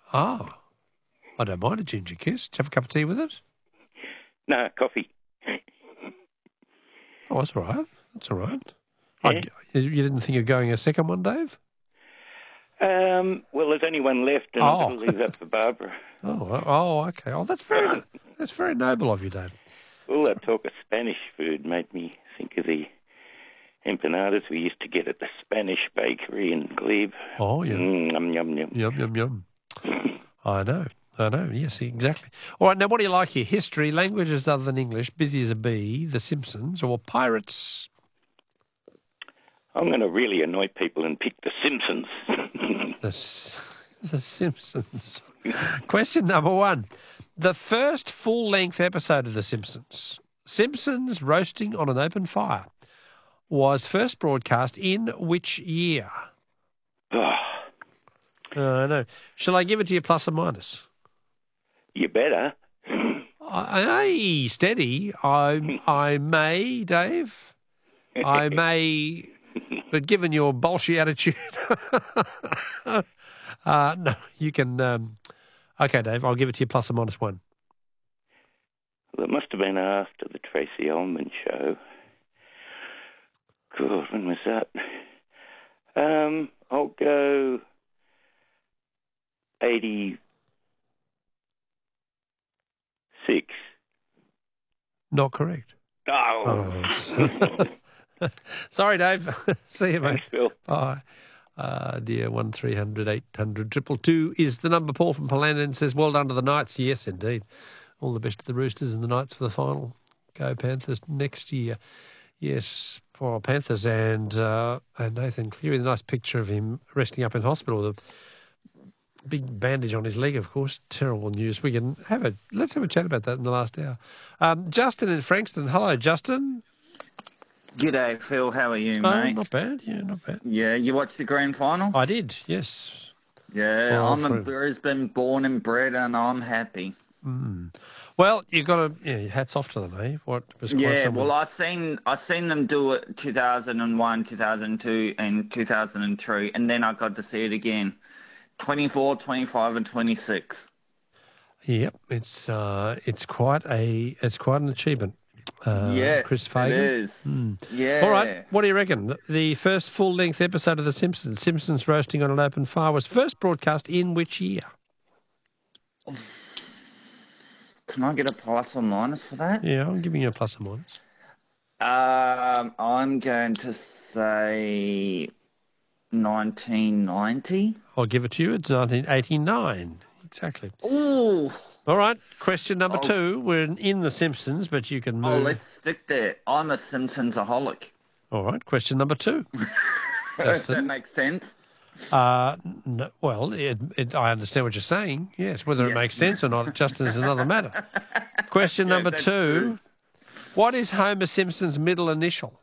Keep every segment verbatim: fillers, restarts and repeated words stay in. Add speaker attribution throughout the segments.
Speaker 1: Oh, I don't mind a ginger kiss. Do you have a cup of tea with it?
Speaker 2: No, coffee.
Speaker 1: Oh, that's all right. That's all right.
Speaker 2: Yeah.
Speaker 1: I, you didn't think of going a second one, Dave?
Speaker 2: Um, well, there's only one left, and
Speaker 1: Oh.
Speaker 2: I'm going to leave that for Barbara.
Speaker 1: Oh, oh, okay. Oh, that's very that's very noble of you, Dave.
Speaker 2: All that talk of Spanish food made me think of the empanadas we used to get at the Spanish bakery in Glebe.
Speaker 1: Oh, yeah.
Speaker 2: Mm, yum, yum, yum.
Speaker 1: Yum, yum, yum. I know. I know. Yes, exactly. All right, now what do you like here? History, languages other than English, busy as a bee, The Simpsons, or pirates?
Speaker 2: I'm going to really annoy people and pick The Simpsons.
Speaker 1: The, S- the Simpsons. Question number one. The first full-length episode of The Simpsons, Simpsons Roasting on an Open Fire, was first broadcast in which year?
Speaker 2: Oh,
Speaker 1: Uh, I know. Shall I give it to you plus or minus?
Speaker 2: you better.
Speaker 1: Hey, steady. I I may, Dave. I may, but given your bolshy attitude, uh, no, you can. Um, okay, Dave. I'll give it to you plus or minus one.
Speaker 2: Well, it must have been after the Tracy Ullman show. God, when was that? Um, I'll go eighty-six.
Speaker 1: Not correct.
Speaker 2: Oh.
Speaker 1: Oh. Sorry, Dave. See you, mate.
Speaker 2: Thanks, Phil.
Speaker 1: Bye. Uh, dear, one three hundred eight hundred triple two is the number. Paul from Palandon says, well done to the Knights. Yes, indeed. All the best to the Roosters and the Knights for the final. Go Panthers next year. Yes, poor Panthers. And, uh, and Nathan Cleary, the nice picture of him resting up in hospital with a big bandage on his leg, of course. Terrible news. We can have a, let's have a chat about that in the last hour. Um, Justin in Frankston. Hello, Justin.
Speaker 3: G'day, Phil. How are you,
Speaker 1: Oh,
Speaker 3: mate?
Speaker 1: not bad. Yeah, not bad.
Speaker 3: Yeah, you watched the grand final?
Speaker 1: I did, yes.
Speaker 3: Yeah,
Speaker 1: Well,
Speaker 3: I'm a
Speaker 1: for-
Speaker 3: Brisbane born and bred, and I'm happy.
Speaker 1: Mm. Well, you got to, yeah, hats off to them, eh? What was quite
Speaker 3: Yeah,
Speaker 1: some-
Speaker 3: well, I seen I seen them do it two thousand one, two thousand two, and two thousand three, and then I got to see it again, twenty-four, twenty-five, and twenty-six.
Speaker 1: Yep, it's uh, it's quite a it's quite an achievement. Uh,
Speaker 3: Yes,
Speaker 1: Chris
Speaker 3: it
Speaker 1: Fagan.
Speaker 3: is.
Speaker 1: Mm.
Speaker 3: Yeah.
Speaker 1: All right, what do you reckon? The- The first full length episode of The Simpsons, Simpsons Roasting on an Open Fire, was first broadcast in which year?
Speaker 3: Can I get a plus or minus for that?
Speaker 1: Yeah, I'm giving you a plus or minus.
Speaker 3: Um, I'm going to say nineteen ninety.
Speaker 1: I'll give it to you. It's nineteen eighty-nine. Exactly.
Speaker 3: Ooh.
Speaker 1: All right, question number
Speaker 3: Oh.
Speaker 1: two. We're in, in The Simpsons, but you can move.
Speaker 3: Oh, let's stick there. I'm a Simpsons-aholic.
Speaker 1: All right, question number two.
Speaker 3: If that
Speaker 1: Justin?
Speaker 3: makes sense.
Speaker 1: Uh, no, well, it, it, I understand what you're saying. Yes, whether it
Speaker 3: Yes.
Speaker 1: makes sense or not, Justin, is another matter. Question
Speaker 3: Yeah,
Speaker 1: number
Speaker 3: that's
Speaker 1: two.
Speaker 3: true.
Speaker 1: What is Homer Simpson's middle initial?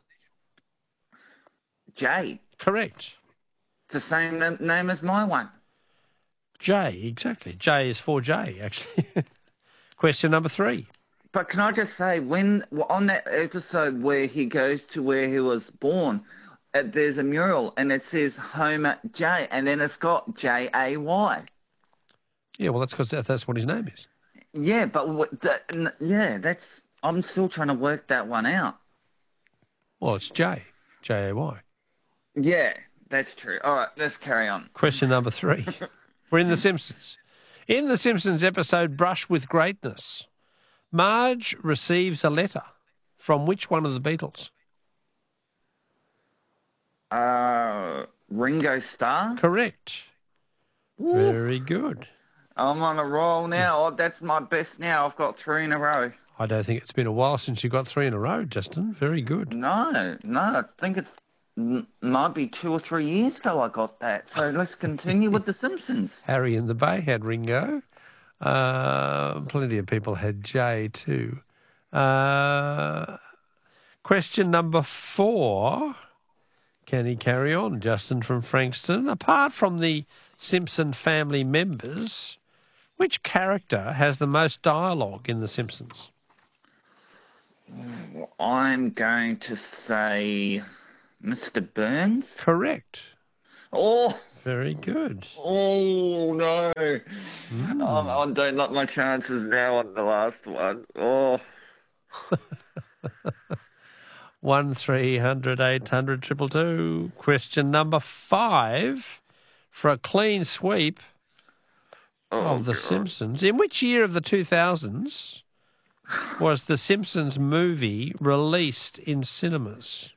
Speaker 3: J.
Speaker 1: Correct.
Speaker 3: It's the same na- name as my one.
Speaker 1: J, exactly. J is for J, actually. Question number three.
Speaker 3: But can I just say, when on that episode where he goes to where he was born, uh, there's a mural and it says Homer J, and then it's got J A Y.
Speaker 1: Yeah, well, that's because that's what his name is.
Speaker 3: Yeah, but what the, n- yeah, that's. I'm still trying to work that one out.
Speaker 1: Well, it's J, J A Y.
Speaker 3: Yeah, that's true. All right, let's carry on.
Speaker 1: Question number three. We're in The Simpsons. In The Simpsons episode Brush with Greatness, Marge receives a letter from which one of the Beatles?
Speaker 3: Uh, Ringo Starr.
Speaker 1: Correct. Very good.
Speaker 3: I'm on a roll now. Oh, that's my best now. I've got three in a row.
Speaker 1: I don't think it's been a while since you got three in a row, Justin. Very good.
Speaker 3: No, no, I think it's m- might be two or three years ago I got that. So let's continue with The Simpsons.
Speaker 1: Harry in the Bay had Ringo. Uh, plenty of people had Jay too. Uh, question number four. Can he carry on? Justin from Frankston. Apart from the Simpson family members, which character has the most dialogue in The Simpsons?
Speaker 3: I'm going to say Mister Burns.
Speaker 1: Correct.
Speaker 3: Oh,
Speaker 1: Very good.
Speaker 3: oh no.
Speaker 1: Mm.
Speaker 3: I, I don't like my chances now on the last one. Oh.
Speaker 1: One three hundred eight hundred triple two. Question number five for a clean sweep
Speaker 3: Oh,
Speaker 1: of The
Speaker 3: God.
Speaker 1: Simpsons. In which year of the two thousands was The Simpsons movie released in cinemas?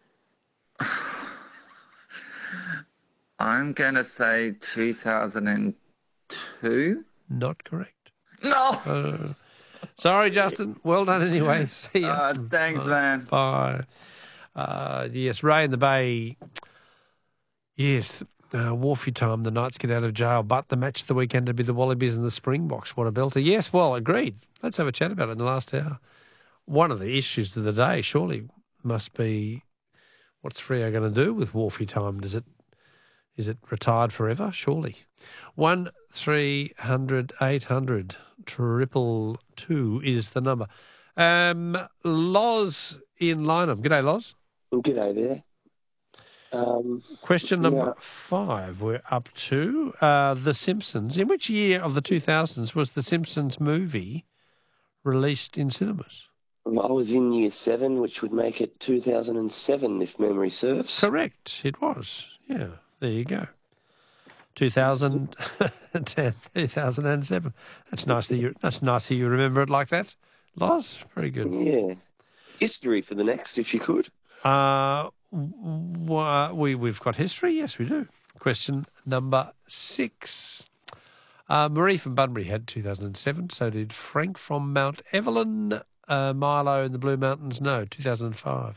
Speaker 3: I'm going to say two thousand two.
Speaker 1: Not correct.
Speaker 3: No.
Speaker 1: Uh, sorry, Justin. Well done anyway. See ya.
Speaker 3: Uh, thanks, man.
Speaker 1: Bye. Uh, yes, Ray in the Bay. Yes, uh, Wharfie time. The Knights get out of jail, but the match of the weekend would be the Wallabies and the Springboks. What a belter. Yes, well, agreed. Let's have a chat about it in the last hour. One of the issues of the day surely must be what's Freo going to do with Wharfie time? Does it Is it retired forever? Surely. One three hundred eight hundred triple two is the number. Um, Loz in Lynham. G'day, Loz.
Speaker 4: Well, g'day there. Um,
Speaker 1: Question number
Speaker 4: yeah.
Speaker 1: five. We're up to uh, The Simpsons. In which year of the two thousands was The Simpsons movie released in cinemas?
Speaker 4: I was in year seven, which would make it two thousand seven, if memory serves.
Speaker 1: Correct. It was. Yeah. There you go. two thousand ten, two thousand seven. That's nice that you. That's nice that you remember it like that, Loz. Very good.
Speaker 4: Yeah. History for the next, if you could.
Speaker 1: Uh, w- we we've got history. Yes, we do. Question number six. Uh, Marie from Bunbury had two thousand seven. So did Frank from Mount Evelyn. Uh, Milo in the Blue Mountains. No, two thousand five.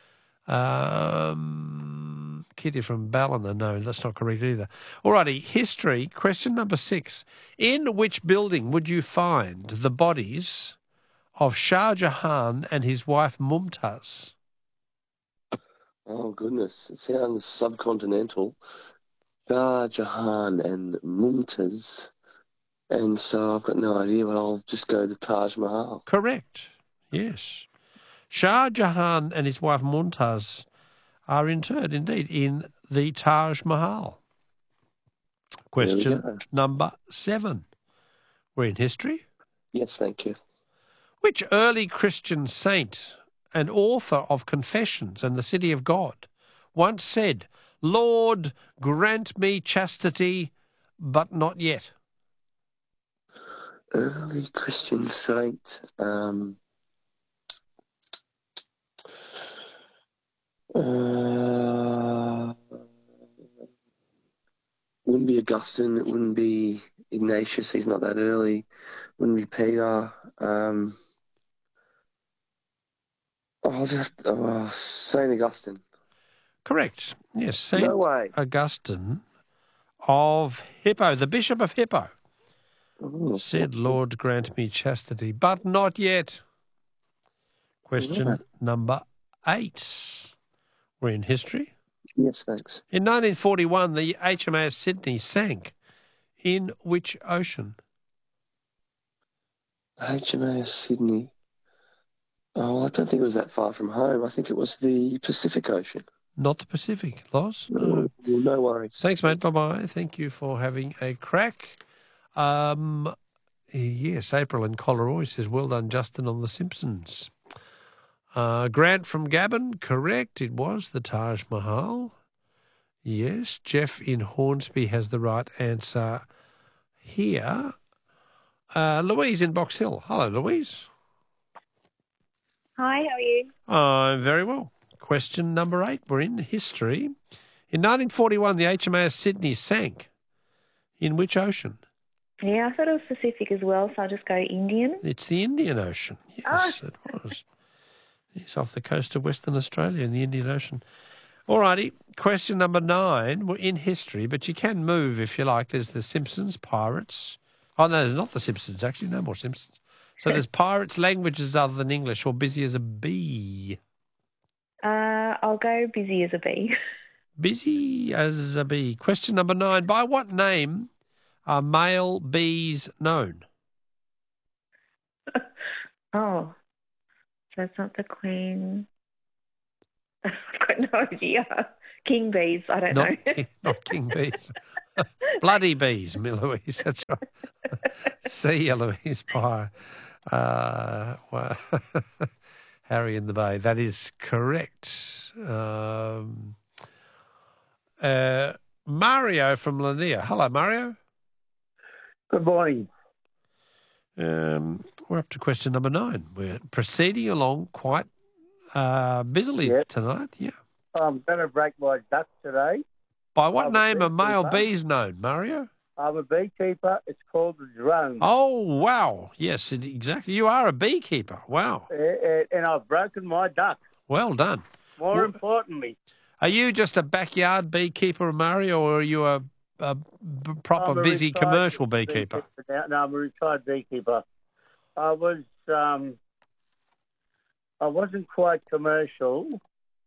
Speaker 1: Um, Kitty from Ballina. No, that's not correct either. Alrighty, history. Question number six. In which building would you find the bodies of Shah Jahan and his wife Mumtaz?
Speaker 4: Oh, goodness. It sounds subcontinental. Shah Jahan and Mumtaz. And so I've got no idea, but I'll just go to Taj Mahal.
Speaker 1: Correct. Yes. Shah Jahan and his wife Mumtaz are interred, indeed, in the Taj Mahal. Question number seven. We're in history.
Speaker 4: Yes, thank you.
Speaker 1: Which early Christian saint and author of Confessions and the City of God once said, Lord, grant me chastity, but not yet?
Speaker 4: Early Christian saint. Um, uh, wouldn't be Augustine. It wouldn't be Ignatius. He's not that early. Wouldn't be Peter. Um, I'll just oh, Saint Augustine.
Speaker 1: Correct. Yes, Saint
Speaker 4: No way.
Speaker 1: Augustine of Hippo, the Bishop of Hippo,
Speaker 4: Oh,
Speaker 1: said, Lord, grant me chastity, but not yet. Question
Speaker 4: Yeah.
Speaker 1: number eight. We're in history.
Speaker 4: Yes, thanks.
Speaker 1: In nineteen forty-one, the H M A S Sydney sank. In which ocean?
Speaker 4: H M A S Sydney. Oh, I don't think it was that far from home. I think it was the Pacific Ocean.
Speaker 1: Not the Pacific, Loz. No.
Speaker 4: No, no worries.
Speaker 1: Thanks, mate. Bye-bye. Thank you for having a crack. Um, yes, April in Collaroy says, well done, Justin, on The Simpsons. Uh, Grant from Gabon, correct. It was the Taj Mahal. Yes. Jeff in Hornsby has the right answer here. Uh, Louise in Box Hill. Hello, Louise.
Speaker 5: Hi, how are you?
Speaker 1: I'm very well. Question number eight. We're in history. In nineteen forty-one, the H M A S Sydney sank. In which ocean?
Speaker 5: Yeah, I thought it was Pacific as well, so I'll just go Indian.
Speaker 1: It's the Indian Ocean. Yes,
Speaker 5: Oh.
Speaker 1: it was. It's off the coast of Western Australia in the Indian Ocean. All righty. Question number nine. We're in history, but you can move if you like. There's the Simpsons, Pirates. Oh, no, there's not the Simpsons, actually. No more Simpsons. So there's Pirates, languages other than English, or busy as a bee.
Speaker 5: Uh, I'll go busy as a bee.
Speaker 1: Busy as a bee. Question number nine. By what name are male bees known?
Speaker 5: Oh, so it's not the queen. I've got no idea. King bees, I don't
Speaker 1: Not,
Speaker 5: know.
Speaker 1: king, not king bees. Bloody bees, me Louise. That's right. See you, Louise. Bye. Uh, well, Harry in the Bay. That is correct. Um, uh, Mario from Lanier. Hello, Mario.
Speaker 6: Good morning.
Speaker 1: Um, we're up to question number nine. We're proceeding along quite uh, busily
Speaker 6: Yep.
Speaker 1: tonight. Yeah.
Speaker 6: I'm going to break my duck today.
Speaker 1: By what
Speaker 6: I'm a
Speaker 1: name are male
Speaker 6: beekeeper.
Speaker 1: bees known, Mario?
Speaker 6: I'm a beekeeper. It's called the drone.
Speaker 1: Oh, wow. Yes, it, exactly. You are a beekeeper. Wow.
Speaker 6: Uh, uh, and I've broken my duck.
Speaker 1: Well done.
Speaker 6: More
Speaker 1: Well-
Speaker 6: importantly,
Speaker 1: Are you just a backyard beekeeper, Mario, or are you a, a b- proper
Speaker 6: I'm a
Speaker 1: busy
Speaker 6: retired
Speaker 1: commercial beekeeper?
Speaker 6: now. No, I'm a retired beekeeper. I was, um, I wasn't quite commercial.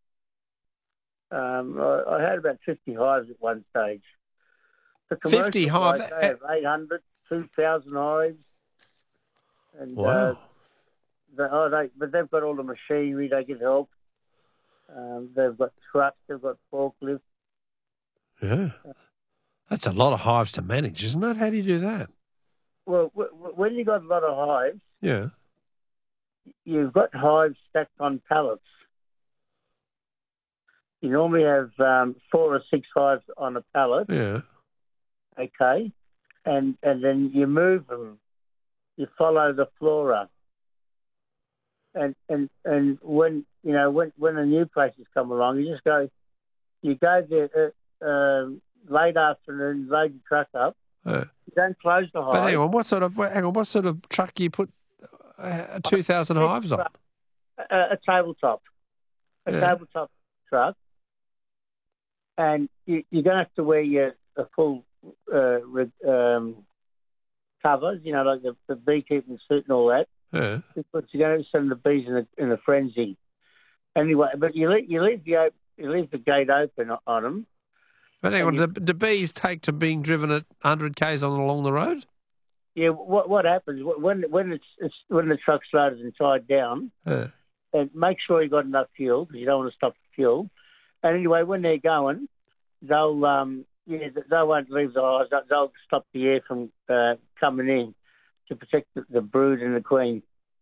Speaker 6: Um, I, I had about fifty hives at one stage. The commercial
Speaker 1: fifty hives?
Speaker 6: guys, They have eight hundred, two thousand hives. And, uh,
Speaker 1: Wow.
Speaker 6: they, oh, they, but they've got all the machinery. They can help. Um, they've got trucks. They've got forklifts.
Speaker 1: Yeah. That's a lot of hives to manage, isn't it? How do you do that?
Speaker 6: Well, w- w- when you've got a lot of hives,
Speaker 1: Yeah.
Speaker 6: you've got hives stacked on pallets. You normally have um, four or six hives on a pallet,
Speaker 1: Yeah.
Speaker 6: okay, and and then you move them. You follow the flora, and and and when you know when when the new places come along, you just go, you go there uh, um late afternoon, load your truck up.
Speaker 1: Uh,
Speaker 6: You don't close the hive.
Speaker 1: but hang on, what sort of hang on, what sort of truck do you put uh, two thousand hives on?
Speaker 6: A, a tabletop, a
Speaker 1: Yeah.
Speaker 6: tabletop truck, and you, you're going to have to wear your a full uh, re- um, covers, you know, like the, the beekeeping suit and all that,
Speaker 1: Yeah.
Speaker 6: because you're going to send the bees in a, in a frenzy. Anyway, but you leave you leave the op- you leave the gate open o- on them.
Speaker 1: But hang on,
Speaker 6: And you-
Speaker 1: do, do bees take to being driven at one hundred k's on along the road?
Speaker 6: Yeah, what what happens when when it's, it's when the truck's loaded and tied down?
Speaker 1: Yeah.
Speaker 6: And make sure you got enough fuel because you don't want to stop the fuel. And anyway, when they're going, they'll um yeah they won't leave the hives. They'll, they'll stop the air from uh, coming in to protect the, the brood and the queen.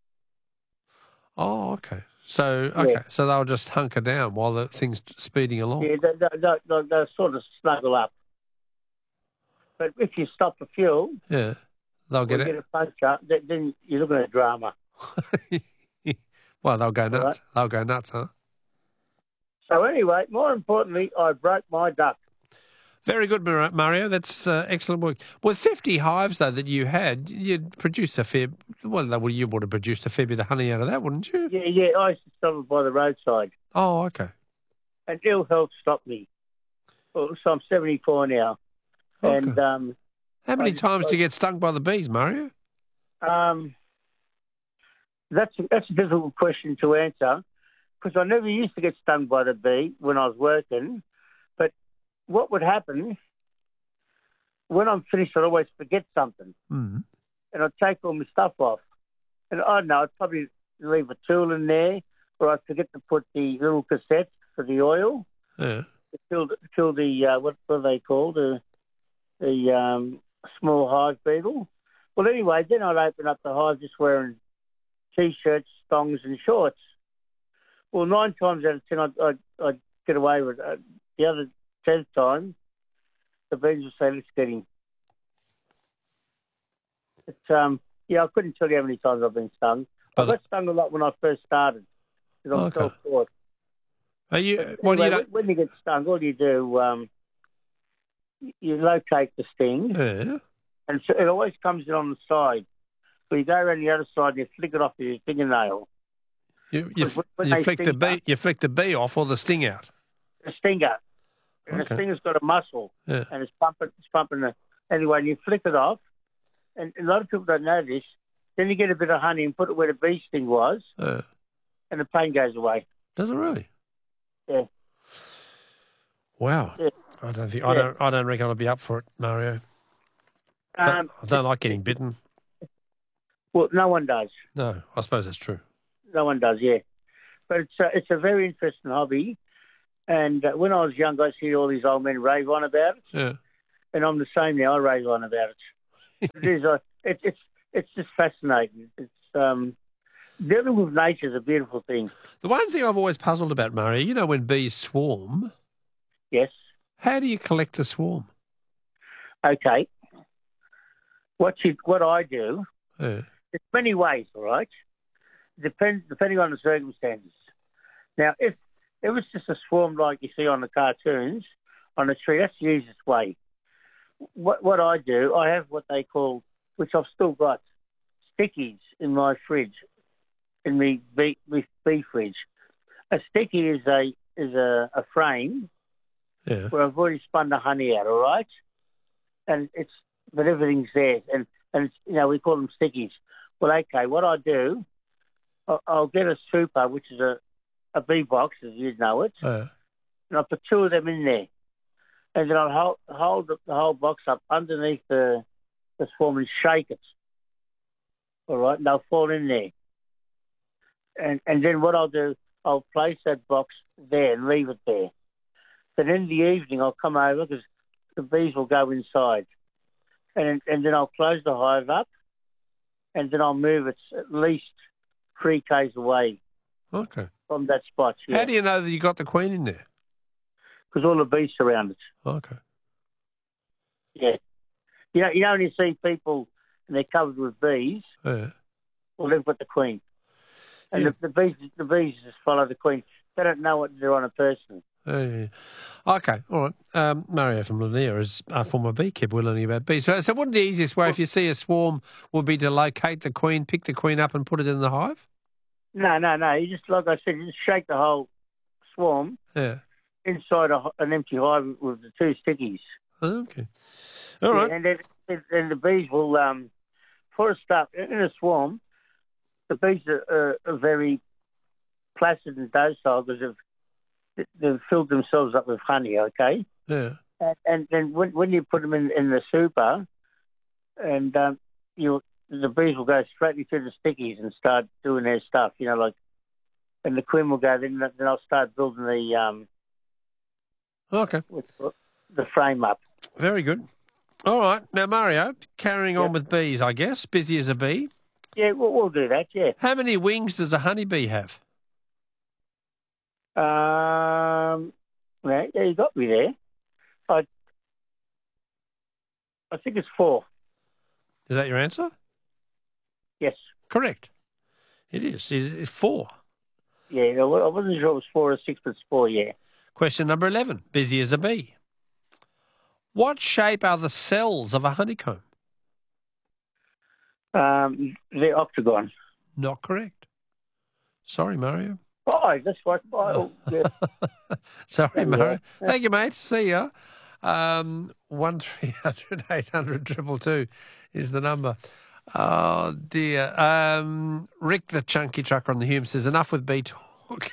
Speaker 1: Oh, okay. So okay,
Speaker 6: Yeah.
Speaker 1: so they'll just hunker down while the thing's speeding along.
Speaker 6: Yeah, they, they, they, they'll, they'll sort of snuggle up. But if you stop the fuel,
Speaker 1: Yeah, they'll
Speaker 6: or
Speaker 1: get
Speaker 6: you
Speaker 1: it.
Speaker 6: get a puncture, then, then you're looking at drama.
Speaker 1: Well, they'll go nuts.
Speaker 6: right.
Speaker 1: They'll go nuts, huh?
Speaker 6: So anyway, more importantly, I broke my duck.
Speaker 1: Very good, Mar- Mario. That's uh, excellent work. With fifty hives, though, that you had, you'd produce a fair... Well, well, you would have produced a fair bit of honey out of that, wouldn't you?
Speaker 6: Yeah, yeah, I used to stop it by the roadside.
Speaker 1: Oh, okay.
Speaker 6: And ill health stopped me. Well, so I'm seventy-four now.
Speaker 1: Okay.
Speaker 6: And um,
Speaker 1: How many
Speaker 6: I-
Speaker 1: times
Speaker 6: I-
Speaker 1: do you get stung by the bees, Mario?
Speaker 6: um, that's, that's a difficult question to answer because I never used to get stung by the bee when I was working. But what would happen, when I'm finished, I'd always forget something.
Speaker 1: Mm.
Speaker 6: And I'd take all my stuff off. And I don't know, I'd probably leave a tool in there or I'd forget to put the little cassettes for the oil.
Speaker 1: Yeah.
Speaker 6: To kill, the- kill the, uh, what, what are they called? The, the um, small hive beetle. Well, anyway, then I'd open up the hive just wearing T-shirts, thongs and shorts. Well, nine times out of ten, I'd, I'd, I'd get away with it. Uh, the other tenth time, the bees would say, let's get him. But, um, yeah, I couldn't tell you how many times I've been stung.
Speaker 1: But-
Speaker 6: I got stung a lot when I first started because I'm
Speaker 1: Okay.
Speaker 6: self-taught.
Speaker 1: Are you?
Speaker 6: But
Speaker 1: Well,
Speaker 6: anyway,
Speaker 1: you don't.
Speaker 6: when, when you get stung, all you do, um, you locate the sting,
Speaker 1: Yeah.
Speaker 6: and so it always comes in on the side. So you go around the other side and you flick it off with your fingernail.
Speaker 1: You you,
Speaker 6: When- when
Speaker 1: you
Speaker 6: they
Speaker 1: flick the
Speaker 6: sting
Speaker 1: bee.
Speaker 6: up-
Speaker 1: You flick the bee off or the sting out.
Speaker 6: The stinger. And
Speaker 1: Okay.
Speaker 6: the stinger's got a muscle,
Speaker 1: Yeah.
Speaker 6: and it's pumping, it's pumping the... Anyway, and you flick it off, and a lot of people don't know this, then you get a bit of honey and put it where the bee sting was,
Speaker 1: Uh,
Speaker 6: and the pain goes away.
Speaker 1: does it really?
Speaker 6: Yeah.
Speaker 1: Wow.
Speaker 6: Yeah.
Speaker 1: I don't think. I
Speaker 6: Yeah.
Speaker 1: don't. I don't reckon I'd be up for it, Mario. I-
Speaker 6: Um,
Speaker 1: I don't like getting bitten.
Speaker 6: well, no one does.
Speaker 1: No, I suppose that's true.
Speaker 6: No one does, yeah. But it's a, it's a very interesting hobby. And uh, when I was young, I used to hear all these old men rave on about it.
Speaker 1: Yeah.
Speaker 6: and I'm the same now. I rave on about it. It is. Uh, it, it's it's just fascinating. It's um, dealing with nature is a beautiful thing.
Speaker 1: The one thing I've always puzzled about, Mario, you know, when bees swarm,
Speaker 6: Yes.
Speaker 1: how do you collect a swarm?
Speaker 6: Okay. What you what I do,
Speaker 1: Yeah.
Speaker 6: there's many ways. All right. Depends depending on the circumstances. Now, if it was just a swarm like you see on the cartoons on a tree, that's the easiest way. What what I do, I have what they call, which I've still got, stickies in my fridge, in my bee, my bee fridge. A sticky is a is a, a frame
Speaker 1: Yeah.
Speaker 6: where I've already spun the honey out. All right, and it's but everything's there, and and it's, you know we call them stickies. Well, okay, what I do, I'll, I'll get a super, which is a a bee box, as you know it,
Speaker 1: Yeah.
Speaker 6: and I'll put two of them in there. And then I'll hold, hold the, the whole box up underneath the, the swarm and shake it. All right, and they'll fall in there. And and then what I'll do, I'll place that box there and leave it there. Then in the evening, I'll come over because the bees will go inside. And, and then I'll close the hive up, and then I'll move it at least three k's away
Speaker 1: Okay.
Speaker 6: from that spot. Yeah.
Speaker 1: How do you know that you got the queen in there?
Speaker 6: Because all the bees surround it.
Speaker 1: Okay.
Speaker 6: Yeah. You know, you know when you see people and they're covered with bees,
Speaker 1: Yeah.
Speaker 6: well, they've got the queen. And
Speaker 1: Yeah.
Speaker 6: the, the bees the bees just follow the queen. They don't know what they're on a person.
Speaker 1: Yeah, yeah, yeah. Okay, all right. Um, Mario from Lanier is a former beekeeper. We're learning about bees. So, so wouldn't the easiest way, if you see a swarm, would be to locate the queen, pick the queen up and put it in the hive?
Speaker 6: No, no, no. You just, like I said, you just shake the whole swarm
Speaker 1: Yeah.
Speaker 6: inside a, an empty hive with the two stickies.
Speaker 1: Okay. All right.
Speaker 6: And then and the bees will, um, for a start, in a swarm, the bees are, are, are very placid and docile because they've, they've filled themselves up with honey, okay?
Speaker 1: Yeah.
Speaker 6: And, and then when, when you put them in, in the super, and um, you the bees will go straight into the stickies and start doing their stuff, you know, like, and the queen will go, then, then I'll start building the um,
Speaker 1: Okay.
Speaker 6: with the frame up.
Speaker 1: Very good. All right. Now, Mario, carrying on
Speaker 6: Yep.
Speaker 1: with bees, I guess. Busy as a bee.
Speaker 6: Yeah, we'll, we'll do that, yeah.
Speaker 1: How many wings does a honeybee have?
Speaker 6: Um, yeah, yeah, you got me there. I, I think it's four.
Speaker 1: Is that your answer?
Speaker 6: Yes.
Speaker 1: Correct. It is. It's four.
Speaker 6: Yeah, I wasn't sure it was four or six, but it's four, yeah.
Speaker 1: Question number eleven. Busy as a bee. What shape are the cells of a honeycomb?
Speaker 6: Um, they're octagon.
Speaker 1: Not correct. Sorry, Mario.
Speaker 6: Oh, that's what. Oh, yeah.
Speaker 1: Sorry,
Speaker 6: Yeah.
Speaker 1: Mario. Thank you, mate. See ya. Um, one three hundred eight hundred triple two is the number. Oh dear. Um, Rick, the chunky trucker on the Hume, says enough with bee talk.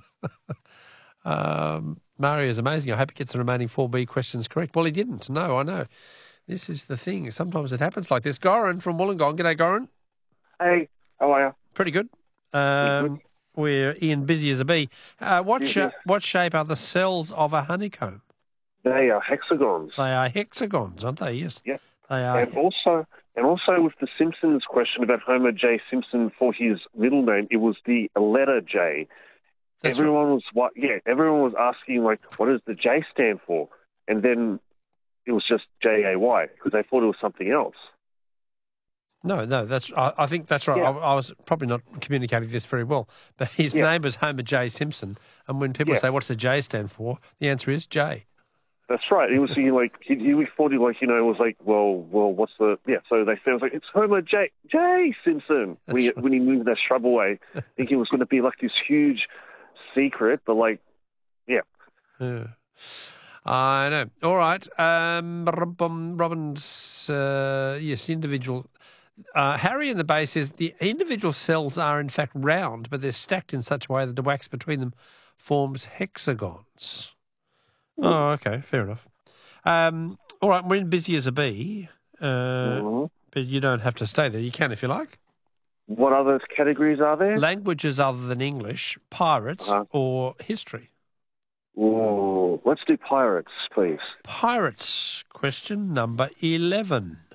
Speaker 1: um, Mario is amazing. I hope he gets the remaining four B questions correct. Well, he didn't. No, I know. This is the thing. Sometimes it happens like this. Goran from Wollongong. G'day, Goran.
Speaker 7: Hey, how are you?
Speaker 1: Pretty good. Um,
Speaker 7: good.
Speaker 1: We're Ian, busy as a bee. Uh, what,
Speaker 7: Yeah,
Speaker 1: sh-
Speaker 7: yeah.
Speaker 1: what shape are the cells of a honeycomb?
Speaker 7: They are hexagons.
Speaker 1: They are hexagons, aren't they? Yes.
Speaker 7: Yeah.
Speaker 1: They are.
Speaker 7: And also, and also with the Simpsons question about Homer J. Simpson for his middle name, it was the letter J.
Speaker 1: That's
Speaker 7: everyone was what? Yeah, everyone was asking like, what does the J stand for? And then it was just J A Y because they thought it was something else.
Speaker 1: No, no, that's. I, I think that's right.
Speaker 7: Yeah.
Speaker 1: I, I was probably not communicating this very well, but his
Speaker 7: Yeah.
Speaker 1: name was Homer J. Simpson, and when people
Speaker 7: Yeah.
Speaker 1: say, "What's the J stand for?" the answer is J.
Speaker 7: That's right. It was he like he, he thought he like you know it was like well well what's the yeah so they said it was like it's Homer J J Simpson when he,
Speaker 1: That's right.
Speaker 7: when he moved that shrub away, thinking it was going to be like this huge secret, but like yeah.
Speaker 1: Yeah. I know. All right. Um, Robin- Robin's uh, yes, individual. Uh, Harry in the bay says the individual cells are in fact round, but they're stacked in such a way that the wax between them forms hexagons. Oh, okay, fair enough. Um, all right, we're in busy as a bee, uh,
Speaker 7: Mhm.
Speaker 1: but you don't have to stay there. You can if you like.
Speaker 7: What other categories are there?
Speaker 1: Languages other than English, pirates,
Speaker 7: Uh-huh.
Speaker 1: or history.
Speaker 7: Ooh, let's let's do pirates, please.
Speaker 1: Pirates, question number eleven.